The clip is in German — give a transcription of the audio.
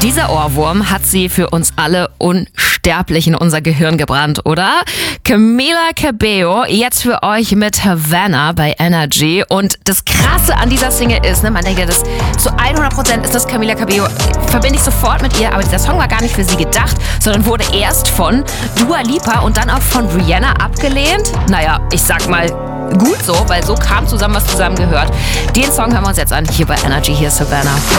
Dieser Ohrwurm hat sie für uns alle unsterblich in unser Gehirn gebrannt, oder? Camila Cabello, jetzt für euch mit Havana bei Energy. Und das Krasse an dieser Single ist, man denkt ja, das zu 100% ist das Camila Cabello, verbinde ich sofort mit ihr, aber dieser Song war gar nicht für sie gedacht, sondern wurde erst von Dua Lipa und dann auch von Rihanna abgelehnt. Naja, ich sag mal, gut so, weil so kam zusammen, was zusammengehört. Den Song hören wir uns jetzt an, hier bei Energy, hier ist Havana.